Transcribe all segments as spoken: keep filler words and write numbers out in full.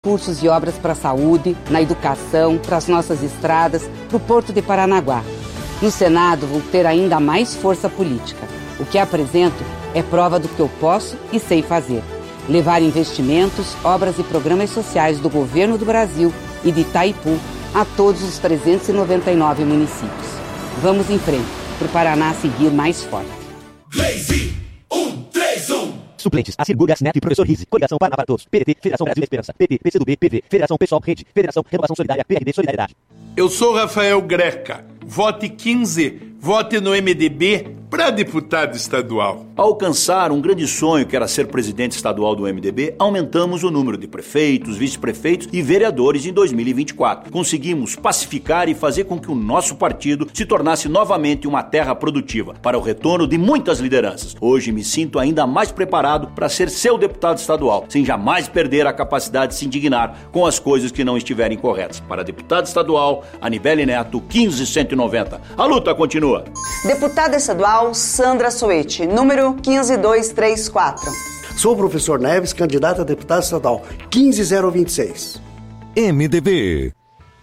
recursos e obras para a saúde, na educação, para as nossas estradas, para o Porto de Paranaguá. No Senado, vou ter ainda mais força política. O que apresento é prova do que eu posso e sei fazer. Levar investimentos, obras e programas sociais do governo do Brasil e de Itaipu a todos os trezentos e noventa e nove municípios. Vamos em frente, para o Paraná seguir mais forte. Glaze, um, três, um. Suplentes, Acirgur, Gasnet e Professor Rizzi. Coligação Paraná para Todos. P D T, Federação Brasil Esperança. P T, P C do B, P V, Federação Pessoal Rede, Federação Renovação Solidária, P R D Solidariedade. Eu sou Rafael Greca. Vote quinze. Vote no M D B para deputado estadual. Ao alcançar um grande sonho que era ser presidente estadual do M D B, aumentamos o número de prefeitos, vice-prefeitos e vereadores em dois mil e vinte e quatro. Conseguimos pacificar e fazer com que o nosso partido se tornasse novamente uma terra produtiva para o retorno de muitas lideranças. Hoje me sinto ainda mais preparado para ser seu deputado estadual, sem jamais perder a capacidade de se indignar com as coisas que não estiverem corretas. Para deputado estadual, Anibele Neto, quinze cento e noventa. A luta continua. Deputada estadual Sandra Soete, número quinze mil duzentos e trinta e quatro. Sou o professor Neves, candidato a deputado estadual, quinze mil vinte e seis. M D B.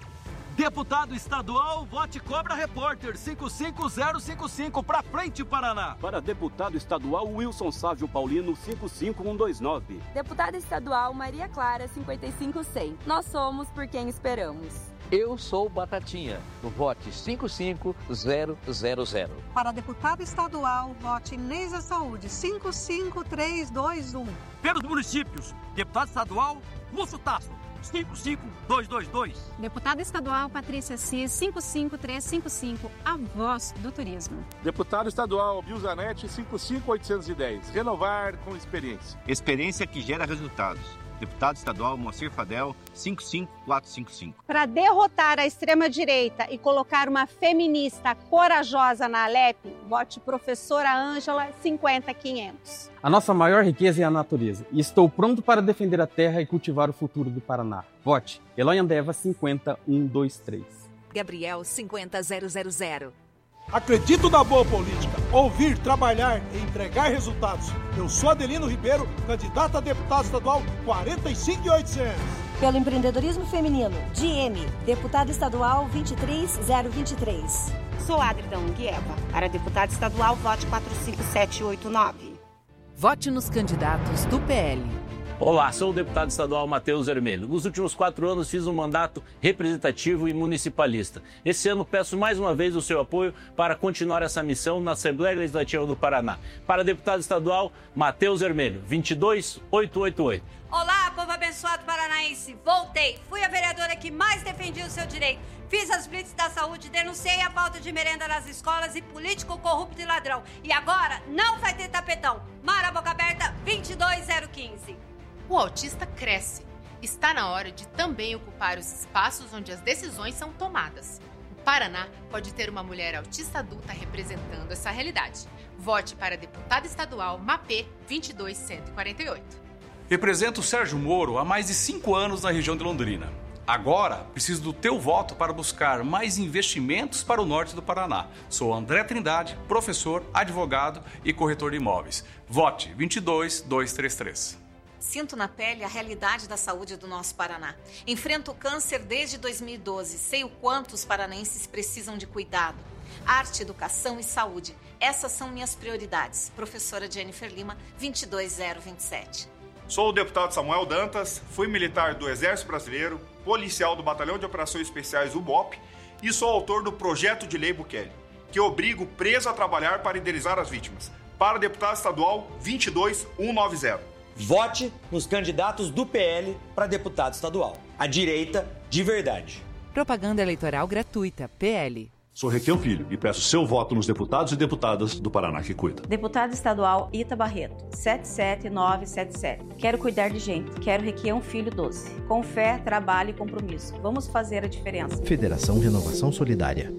Deputado estadual, vote Cobra Repórter cinco cinco zero cinco cinco para frente, Paraná. Para deputado estadual, Wilson Sávio Paulino cinco cinco um dois nove. Deputada estadual, Maria Clara cinquenta e cinco cem. Nós somos por quem esperamos. Eu sou Batatinha, no vote cinco cinco zero zero zero. Para deputado estadual, vote Neisa Saúde cinco cinco três dois um. Pelos municípios, deputado estadual, Lúcio Tasso cinco cinco dois dois dois. Deputada estadual Patrícia Cis cinco cinco três cinco cinco, a voz do turismo. Deputado estadual Bilzanete cinco cinco oitocentos e dez. Renovar com experiência. Experiência que gera resultados. Deputado estadual Moacir Fadel, cinco cinco quatro cinco cinco. Para derrotar a extrema-direita e colocar uma feminista corajosa na Alep, vote professora Ângela, cinquenta quinhentos. A nossa maior riqueza é a natureza e estou pronto para defender a terra e cultivar o futuro do Paraná. Vote Eloy Andeva, cinquenta um dois três. Gabriel, cinquenta zero zero zero. Acredito na boa política, ouvir, trabalhar e entregar resultados. Eu sou Adelino Ribeiro, candidato a deputado estadual quarenta e cinco mil e oitocentos. Pelo empreendedorismo feminino, D M, deputado estadual vinte e três zero vinte e três. Sou Adridão Guieva. Para deputado estadual, vote quatro cinco sete oito nove. Vote nos candidatos do P L. Olá, sou o deputado estadual Matheus Vermelho. Nos últimos quatro anos fiz um mandato representativo e municipalista. Esse ano peço mais uma vez o seu apoio para continuar essa missão na Assembleia Legislativa do Paraná. Para deputado estadual, Matheus Vermelho, vinte e dois mil oitocentos e oitenta e oito. Olá, povo abençoado paranaense. Voltei. Fui a vereadora que mais defendia o seu direito. Fiz as blitz da saúde, denunciei a falta de merenda nas escolas e político corrupto e ladrão. E agora não vai ter tapetão. Mara Boca Aberta, vinte e dois mil quinze. O autista cresce. Está na hora de também ocupar os espaços onde as decisões são tomadas. O Paraná pode ter uma mulher autista adulta representando essa realidade. Vote para deputado estadual M A P vinte e dois mil cento e quarenta e oito. Represento o Sérgio Moro há mais de cinco anos na região de Londrina. Agora, preciso do teu voto para buscar mais investimentos para o norte do Paraná. Sou André Trindade, professor, advogado e corretor de imóveis. Vote vinte e dois mil duzentos e trinta e três. Sinto na pele a realidade da saúde do nosso Paraná. Enfrento o câncer desde dois mil e doze. Sei o quanto os paranaenses precisam de cuidado. Arte, educação e saúde. Essas são minhas prioridades. Professora Jennifer Lima, vinte e dois mil vinte e sete. Sou o deputado Samuel Dantas, fui militar do Exército Brasileiro, policial do Batalhão de Operações Especiais U B O P e sou autor do Projeto de Lei Bukele, que obriga o preso a trabalhar para indenizar as vítimas. Para deputado estadual, vinte e dois mil cento e noventa. Vote nos candidatos do P L para deputado estadual. A direita de verdade. Propaganda eleitoral gratuita, P L. Sou Requião Filho e peço seu voto nos deputados e deputadas do Paraná que cuida. Deputado estadual Ita Barreto, sete sete nove sete sete. Quero cuidar de gente. Quero Requião Filho doze. Com fé, trabalho e compromisso. Vamos fazer a diferença. Federação Renovação Solidária.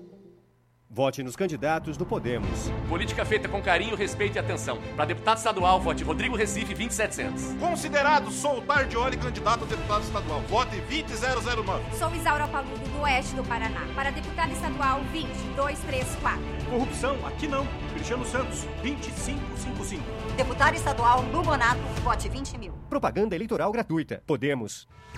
Vote nos candidatos do Podemos. Política feita com carinho, respeito e atenção. Para deputado estadual, vote Rodrigo Recife, vinte e setecentos. Considerado, sou o Tardioli, candidato a deputado estadual. Vote vinte mil nove. Sou Isaura Paludo, do oeste do Paraná. Para deputado estadual, vinte dois três quatro. Corrupção, aqui não. Cristiano Santos, vinte e cinco cinquenta e cinco. Deputado estadual, Lubonato, vote vinte mil. Propaganda eleitoral gratuita. Podemos.